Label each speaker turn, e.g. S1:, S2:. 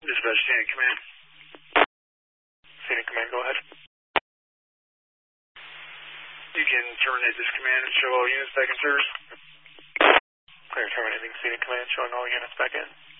S1: Dispatch, Scenic Command. Scenic Command, go ahead. You can terminate this command and show all units back in service. Clear terminating Scenic Command, showing all units back in.